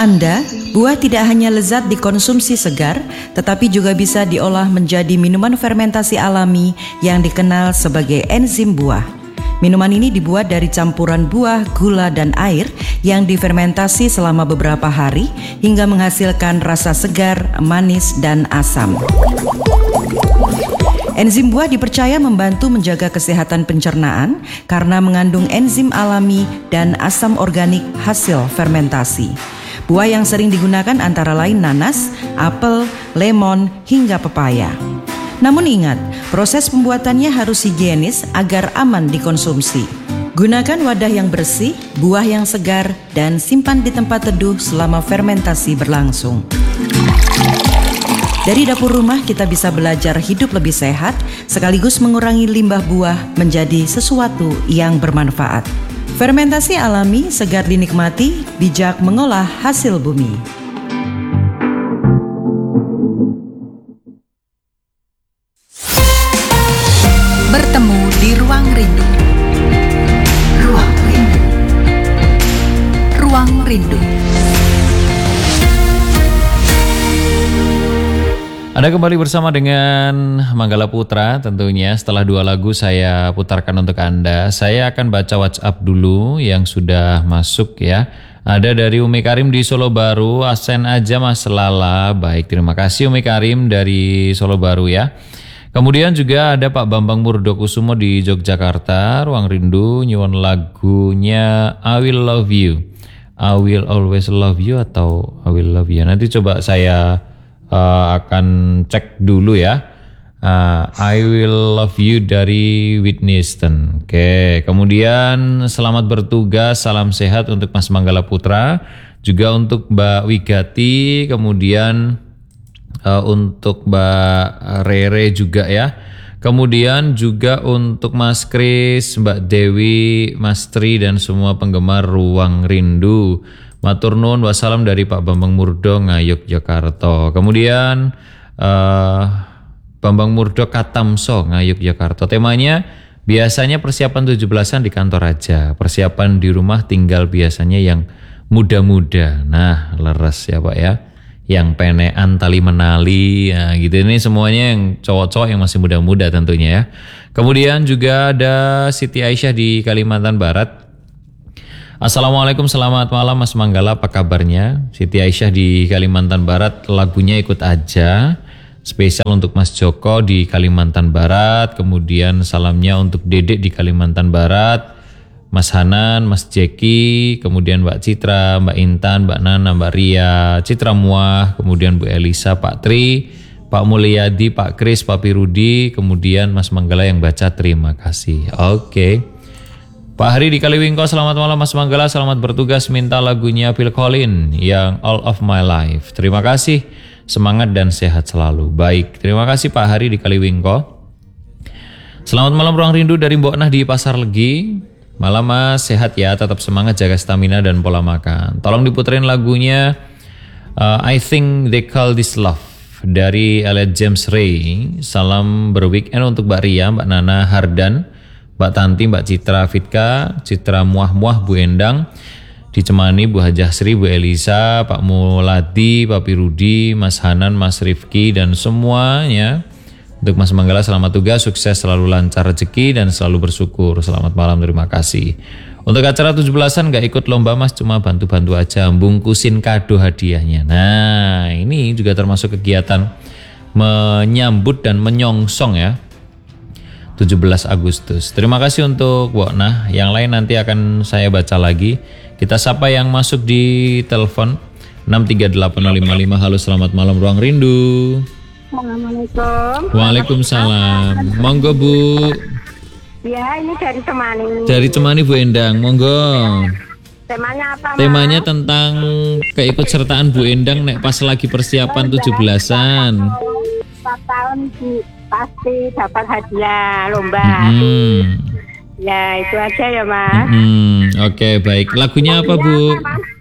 Anda, buah tidak hanya lezat dikonsumsi segar, tetapi juga bisa diolah menjadi minuman fermentasi alami yang dikenal sebagai enzim buah. Minuman ini dibuat dari campuran buah, gula, dan air yang difermentasi selama beberapa hari hingga menghasilkan rasa segar, manis, dan asam. Enzim buah dipercaya membantu menjaga kesehatan pencernaan karena mengandung enzim alami dan asam organik hasil fermentasi. Buah yang sering digunakan antara lain nanas, apel, lemon, hingga pepaya. Namun ingat, proses pembuatannya harus higienis agar aman dikonsumsi. Gunakan wadah yang bersih, buah yang segar, dan simpan di tempat teduh selama fermentasi berlangsung. Dari dapur rumah kita bisa belajar hidup lebih sehat, sekaligus mengurangi limbah buah menjadi sesuatu yang bermanfaat. Fermentasi alami, segar dinikmati, bijak mengolah hasil bumi. Bertemu di Ruang Rindu. Ruang Rindu. Ruang Rindu. Anda kembali bersama dengan Manggala Putra tentunya. Setelah 2 lagu saya putarkan untuk Anda, saya akan baca WhatsApp dulu yang sudah masuk ya. Ada dari Umi Karim di Solo Baru, Asen aja Mas Lala. Baik, terima kasih Umi Karim dari Solo Baru ya. Kemudian juga ada Pak Bambang Murdokusumo di Yogyakarta, Ruang Rindu, nyuwun lagunya I Will Love You. I Will Always Love You atau I Will Love You. Nanti coba saya akan cek dulu ya. I Will Love You dari Whitney Houston. Oke, kemudian selamat bertugas, salam sehat untuk Mas Manggala Putra, juga untuk Mbak Wigati, kemudian untuk Mbak Rere juga ya. Kemudian juga untuk Mas Kris, Mbak Dewi, Mas Tri, dan semua penggemar Ruang Rindu. Matur nuwun wassalam dari Pak Bambang Murdo Ngayog Jakarta. Kemudian Bambang Murdo Katamso Ngayog Jakarta. Temanya biasanya persiapan 17-an di kantor aja. Persiapan di rumah tinggal biasanya yang muda-muda. Nah, leres ya Pak ya. Yang penean tali menali, nah gitu, ini semuanya yang cowok-cowok yang masih muda-muda tentunya ya. Kemudian juga ada Siti Aisyah di Kalimantan Barat. Assalamualaikum, selamat malam Mas Manggala, apa kabarnya? Siti Aisyah di Kalimantan Barat, lagunya Ikut Aja, spesial untuk Mas Joko di Kalimantan Barat. Kemudian salamnya untuk Dedek di Kalimantan Barat, Mas Hanan, Mas Jeki, kemudian Mbak Citra, Mbak Intan, Mbak Nana, Mbak Ria, Citra Muah, kemudian Bu Elisa, Pak Tri, Pak Mulyadi, Pak Kris, Pak Pirudi, kemudian Mas Manggala yang baca, terima kasih. Oke. Pak Hari di Kaliwingko, selamat malam Mas Manggala, selamat bertugas, minta lagunya Phil Collins yang All of My Life. Terima kasih, semangat dan sehat selalu. Baik, terima kasih Pak Hari di Kaliwingko. Selamat malam Ruang Rindu dari Mbok Nah di Pasar Legi. Malam Mas, sehat ya, tetap semangat, jaga stamina dan pola makan. Tolong diputerin lagunya I Think They Call This Love dari Elliot James Ray. Salam berweekend untuk Mbak Ria, Mbak Nana, Hardan, Mbak Tanti, Mbak Citra Fitka, Citra Muah-Muah, Bu Endang di Cemani, Bu Hajah Sri, Bu Elisa, Pak Muladi, Pak Pirudi, Mas Hanan, Mas Rifki, dan semuanya. Untuk Mas Manggala selamat tugas, sukses, selalu lancar rezeki dan selalu bersyukur. Selamat malam, terima kasih. Untuk acara 17-an gak ikut lomba Mas, cuma bantu-bantu aja, bungkusin kado hadiahnya. Nah, ini juga termasuk kegiatan menyambut dan menyongsong ya 17 Agustus. Terima kasih untuk Wokna. Yang lain nanti akan saya baca lagi. Kita sapa yang masuk di telepon 63855. Halo, selamat malam Ruang Rindu. Assalamualaikum. Waalaikumsalam. Monggo Bu. Ya, ini dari Cemani. Dari Cemani Bu Endang, monggo. Temanya apa? Temanya tentang keikutsertaan Bu Endang nek pas lagi persiapan 17-an. 4 tahun pasti dapat hadiah lomba. Ya, itu aja ya Mas. Oke, baik. Lagunya apa Bu?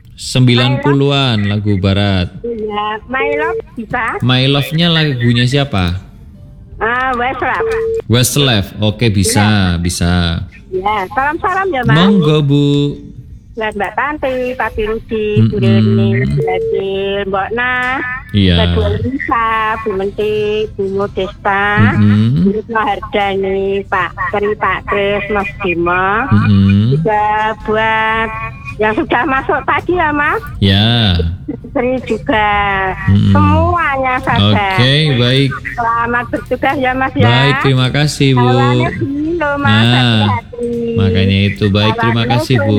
90-an lagu barat. Iya, My Love bisa. My Love-nya lagunya siapa? Westlife. Westlife. Oke, bisa, bisa. Ya, salam-salam ya Mas. Monggo Bu. Mbak Tanti, Pak Rudi, Bu Reni, Bu Adil, Mbak Nah, Iya. Bu Lisa, Bu Menti, Bu Modesta, Bu Mahardani, Pak Tri, Pak Kris, Mas Bima, juga buat yang sudah masuk tadi ya Mas, Ya. Tri juga, semuanya saja. Oke, baik. Selamat bertugas ya Mas ya. Baik, terima kasih Bu. Jalannya gini loh Mas, Nah, hati-hati. makanya itu baik, terima kasih Bu.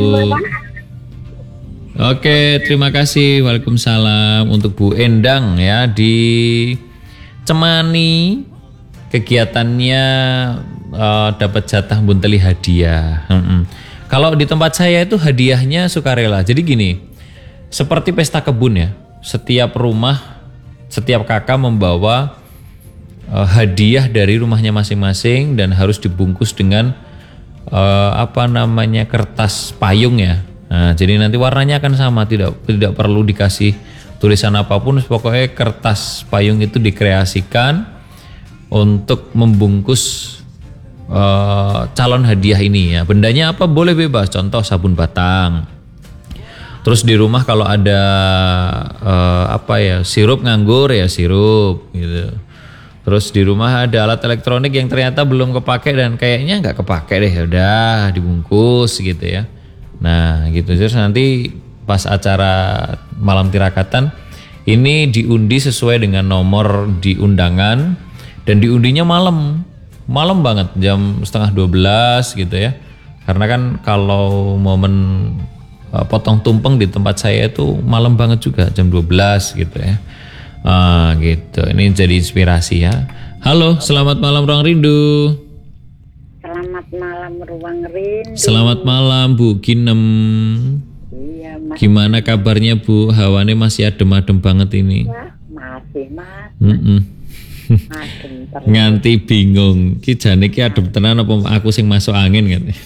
Oke, terima kasih. Waalaikumsalam untuk Bu Endang ya di Cemani. Kegiatannya dapat jatah bunteli hadiah. Kalau di tempat saya itu hadiahnya sukarela. Jadi gini, seperti pesta kebun ya. Setiap rumah, setiap kakak membawa hadiah dari rumahnya masing-masing dan harus dibungkus dengan kertas payung ya. Nah, jadi nanti warnanya akan sama, tidak perlu dikasih tulisan apapun, pokoknya kertas payung itu dikreasikan untuk membungkus calon hadiah ini ya. Bendanya apa boleh bebas, contoh sabun batang. Terus di rumah kalau ada sirup nganggur ya sirup gitu. Terus di rumah ada alat elektronik yang ternyata belum kepake dan kayaknya nggak kepake deh, ya udah dibungkus gitu ya. Nah gitu, terus nanti pas acara malam tirakatan ini diundi sesuai dengan nomor di undangan dan diundinya malam banget jam 11:30 gitu ya. Karena kan kalau momen potong tumpeng di tempat saya itu malam banget juga jam 12 gitu ya. Gitu, ini jadi inspirasi ya. Halo, selamat malam Ruang Rindu. Selamat malam Ruang Rindu. Selamat malam Bu Ginem. Iya Mas. Gimana kabarnya Bu? Hawane masih adem-adem banget ini. Ya, masih Mas. Adem terus. Nganti bingung. Ki jane ki adem tenan apa aku sing masuk angin kan? Adem.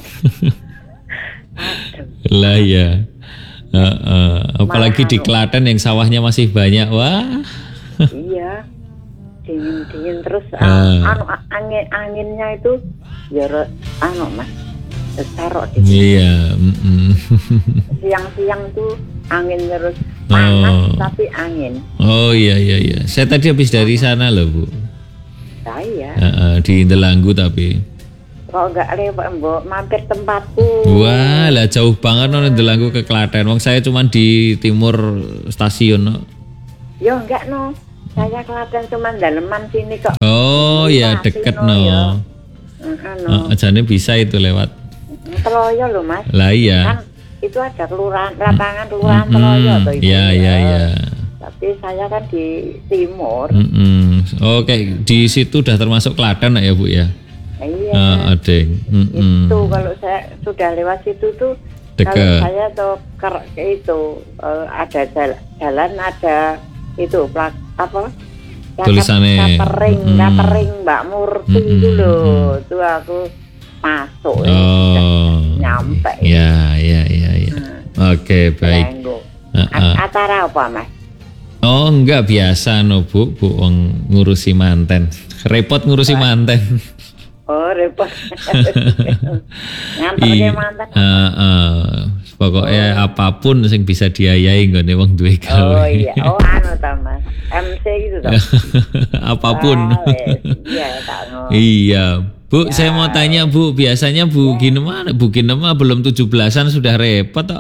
Lah ya. Apalagi di Klaten yang sawahnya masih banyak. Wah. Iya. Dingin terus anginnya itu ya Mas. Taruh di Iya, siang-siang tuh angin terus panas tapi angin. Oh iya. Saya tadi habis dari sana loh Bu. Saya Di Indelanggu tapi. kok nggak lewat mbok mampir tempatku. Wah, lah jauh banget nang Indelanggu ke Klaten. Wong saya cuma di timur stasiun. No. Yo enggak no. Saya Klaten cuma daleman sini kok. Oh ya deket no. Jane bisa itu lewat. Teloyo loh Mas. Lah iya. Kan itu ada kelurahan lapangan kelurahan Teloyo toh itu. Iya. Tapi saya kan di timur. Oke, di situ udah termasuk Klaten ya Bu ya. Iya. Deng. Itu kalau saya sudah lewat situ tuh Dekat. kalau saya tuh itu ada jalan ada itu tulisannya catering Mbak Murti itu loh. Tuh aku masuk nyampe. Ya. Oke, baik. Acara apa Mas? Oh enggak, biasa no Bu ngurusi manten. Repot ngurusi manten. Oh repot. Nganternya mantan. Pokoknya apapun yang bisa diayahi nggone wong duwe gawe. Oh iya, ta Mas. MC gitu toh. Apapun. Iya, tak ngono. Iya. Bu, saya mau tanya Bu, biasanya Bu Ginem mana? Bu Ginem belum 17-an sudah repot toh.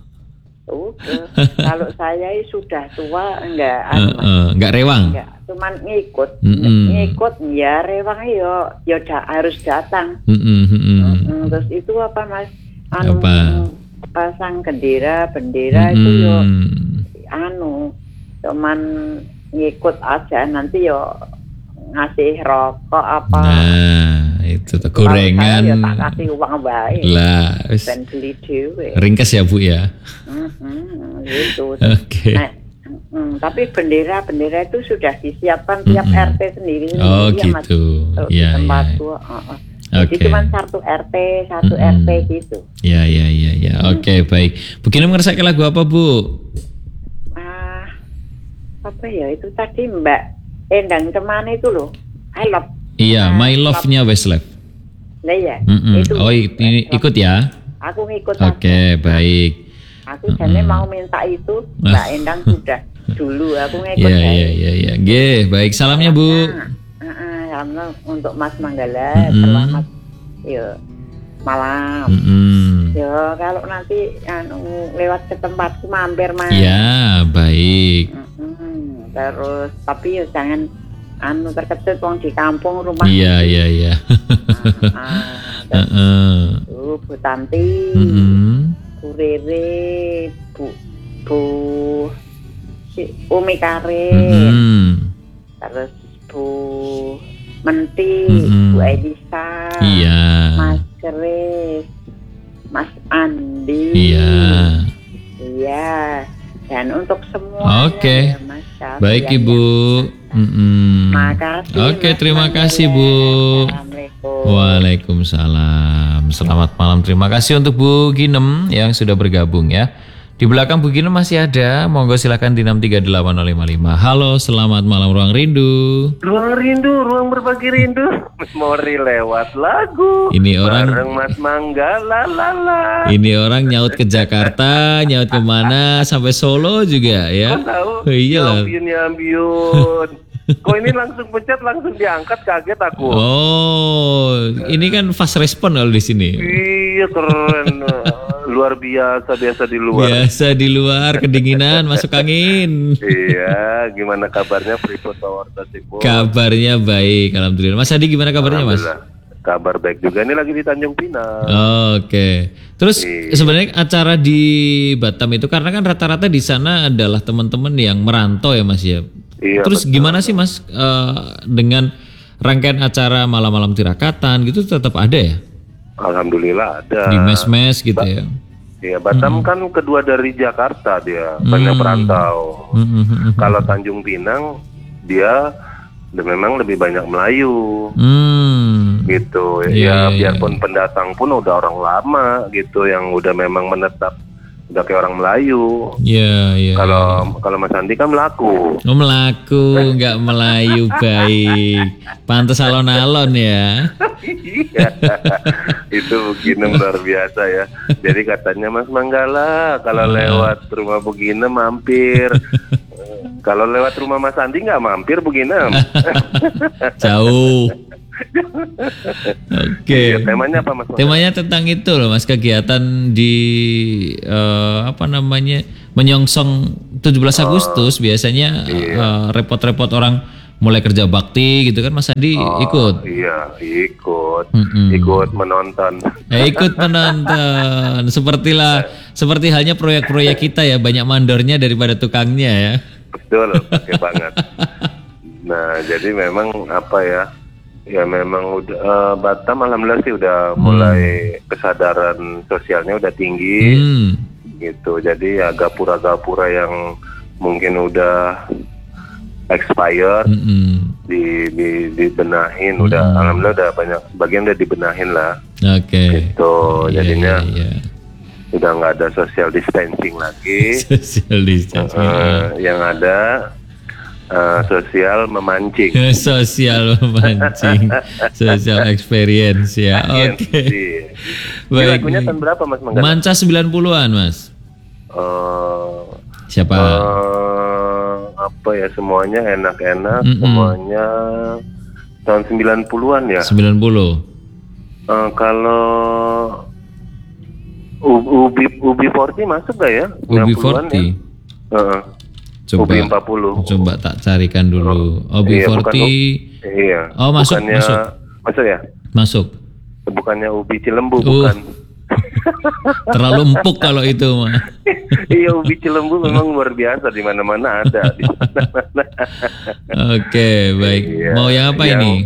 Kalau saya sudah tua enggak enggak rewang. Enggak, cuman ngikut ya rewang ya harus datang. Terus itu apa Mas? Pasang bendera itu cuman ngikut aja, nanti ngasih rokok apa. Nah, itu tuh gorengan. Ya tak kasih uang baik. Lah, dan beli dhewe. Ringkes ya Bu ya. Gitu. Oke. Tapi bendera itu sudah disiapkan tiap RT sendiri. Oh gitu. Iya. Tempatku. Jadi cuma satu RT gitu. Ya. Oke, baik. Bu Ginem ngersake lagu apa Bu? Apa ya itu tadi Mbak Endang Cemani itu loh. I love. Iya, My Love-nya Westlife. Nah ya. Itu. Oh ini ikut ya? Aku ngikut. Oke, baik. Aku jane mau minta itu, Mbak Endang sudah dulu aku ngikut. Iya. Nggih, baik. Salamnya, Bu. Salam untuk Mas Manggala, selamat malam. Ya, kalau nanti lewat ke tempatku mampir, Mas. Ya, baik. Terus tapi ya jangan terkejut wong di kampung rumah. Iya. Bu Tanti, Bu Rere, Bu Umi Karin, terus Bu Menti, Bu Elisa, Mas Keris, Mas Andi, iya, dan untuk semua. Oke. Baik Ibu. Makasih. Oke, terima kasih Bu. Waalaikumsalam. Selamat malam. Terima kasih untuk Bu Ginem yang sudah bergabung ya. Di belakang Bu Ginem masih ada. Monggo silakan di 6380555. Halo, selamat malam Ruang Rindu. Ruang Rindu, ruang berbagi rindu. Memori lewat lagu. Ini orang bareng Mas Manggala lala. Ini orang nyaut ke Jakarta, nyaut kemana sampai Solo juga ya. Kau tahu? Iya lah. Ambiun. Kok ini langsung pencet langsung diangkat, kaget aku. Oh, ini kan fast respon kalau di sini. Iya keren. Luar biasa di luar. Biasa di luar, kedinginan, masuk angin. Iya, gimana kabarnya Freeport Tower Tasik? Kabarnya baik, alhamdulillah. Mas Adi gimana kabarnya, Mas? Kabar baik juga, ini lagi di Tanjung Pinang. Oke. Terus sebenarnya acara di Batam itu karena kan rata-rata di sana adalah teman-teman yang merantau ya, Mas ya. Iya, terus betul. Gimana sih Mas dengan rangkaian acara malam-malam tirakatan gitu tetap ada ya? Alhamdulillah ada. Di mes-mes gitu ya? Iya, Batam kan kedua dari Jakarta dia, banyak perantau. Kalau Tanjung Pinang dia memang lebih banyak Melayu. Gitu. Ya biarpun pendatang pun udah orang lama gitu yang udah memang menetap. Udah kayak orang Melayu. Iya. Kalau Mas Andi kan melaku. Oh, melaku, nggak Melayu baik. Pantes alon-alon ya. Iya. Itu begini luar biasa ya. Jadi katanya Mas Manggala kalau lewat rumah begini mampir. Kalau lewat rumah Mas Andi nggak mampir begini. Jauh. Oke. Temanya apa Mas? Temanya tentang itu loh Mas, kegiatan di menyongsong 17 Agustus biasanya repot-repot orang mulai kerja bakti gitu kan, Mas Andi ikut? Iya, ikut menonton. Ikut menonton. Seperti halnya proyek-proyek kita ya, banyak mandornya daripada tukangnya ya. Betul, oke banget. Nah, jadi memang apa ya? Ya memang udah Batam alhamdulillah sih udah mulai kesadaran sosialnya udah tinggi gitu. Jadi ya gapura-gapura yang mungkin udah expired dibenahin udah alhamdulillah udah banyak sebagian udah dibenahin lah. Oke. Gitu. Jadinya udah nggak ada social distancing lagi. Social distancing. Yang ada sosial memancing. Social social experience ya. Oke. Ini lagunya tahun berapa Mas Manggala? Manca 90-an Mas. Siapa? Apa ya, semuanya enak-enak, semuanya tahun 90-an ya. 90. Kalau UB40 masuk gak ya? UB40. Coba, UB40. Coba tak carikan dulu. UB40. Iya. Oh, masuk. Masuk ya? Masuk. Bukannya Ubi Cilembu, bukan. Terlalu empuk kalau itu mah. Iya, Ubi Cilembu memang luar biasa, di mana-mana ada. Oke, baik. Iya, mau yang apa ini?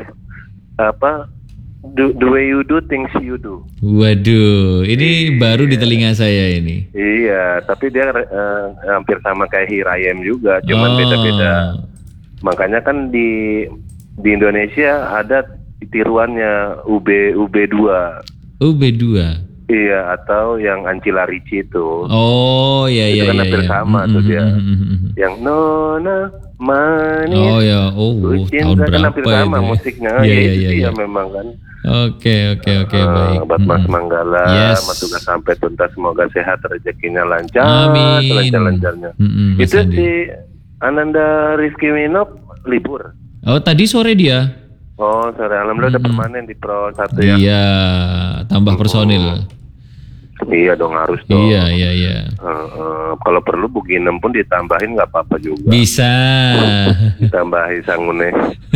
The way you do things you do. Waduh, ini baru di telinga saya ini. Iya, tapi dia hampir sama kayak Hirayem juga, cuman beda-beda. Makanya kan di Indonesia ada tiruannya UB2. UB2. Iya, atau yang Ancila Ricci itu. Oh, iya. Itu kan hampir sama tuh dia. Yang nona manis. Oh ya, tahun berapa kan hampir sama itu? Musiknya. Iya. Memang kan. Oke, baik. Buat Mas Manggala, Yes. Mas juga sampai tuntas, semoga sehat, rezekinya lancar, Amin. lancar-lancarnya. Mas Itu Andi. si Ananda Rizky Winop libur. Oh, tadi sore dia. Oh, sore alhamdulillah udah permanen di Pro 1 ya. Iya, tambah personil. Iya dong, harus dong. Iya. Kalau perlu Buginem pun ditambahin nggak apa-apa juga. Bisa. Ditambahi sangune.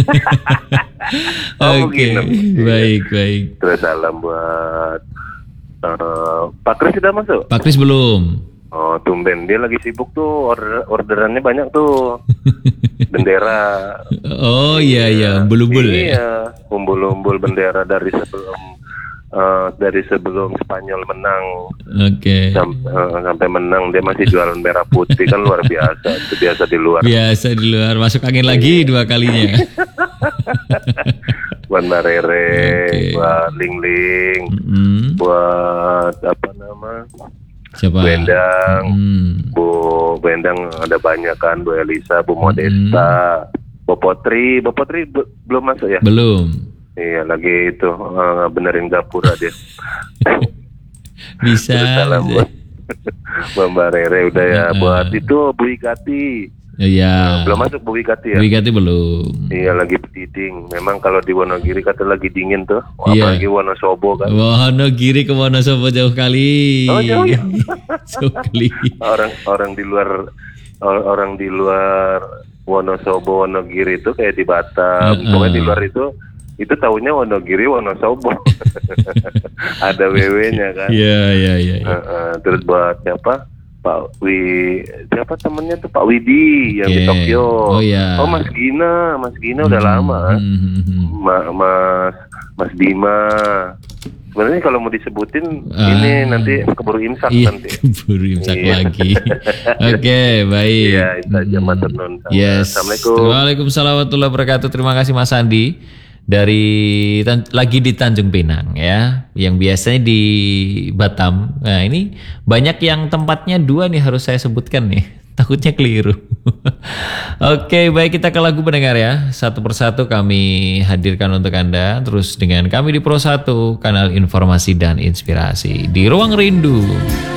Oke, baik. Terus salam buat Pak Kris sudah masuk? Pak Kris belum. Oh, tumben dia lagi sibuk tuh, orderannya banyak tuh. Bendera. Oh iya, umbul-umbul ya. Iya, umbul-umbul bendera dari sebelum Spanyol menang. Oke. Sampai menang dia masih jualan merah putih, kan luar biasa. Itu biasa di luar. Biasa di luar, masuk angin lagi 2 kalinya. Buat Mbak Rere, Oke. buat Ling, buat apa nama? Siapa? Bu Endang, Bu Endang ada banyak kan, Bu Elisa, Bu Modesta, Bu Potri belum masuk ya? Belum. Iya, lagi itu benerin gapura dia. Bisa. Terus salam buat Mbak Rere udah ya, buat itu Bu Ikati. Iya. Belum masuk Bu Ikati ya? Bu Ikati belum. Iya, lagi petiding. Memang kalau di Wonogiri kata lagi dingin tuh. Iya. Apalagi Wonosobo kan. Wonogiri ke Wonosobo jauh kali. Oh, jauh ya? Jauh kali. Orang di luar Wonosobo, Wonogiri itu kayak di Batam. Pokoknya di luar itu taunya Wonogiri, Wonosobo. Ada WW-nya kan. Iya. Terus buat siapa? Siapa temennya tuh, Pak Widi yang di Tokyo. Oh iya. Oh, Mas Gina udah lama. Mas Bima. Sebenarnya kalau mau disebutin ini nanti keburu imsak nanti. Keburu imsak lagi. Oke, baik. Iya, itu aja matur nuwun. Yes. Assalamualaikum. Waalaikumsalam warahmatullahi wabarakatuh. Terima kasih Mas Andi lagi di Tanjung Pinang ya, yang biasanya di Batam. Nah, ini banyak yang tempatnya 2 nih harus saya sebutkan nih. Takutnya keliru. Oke, baik, kita ke lagu pendengar ya. Satu persatu kami hadirkan untuk Anda. Terus dengan kami di Pro 1, kanal informasi dan inspirasi di Ruang Rindu.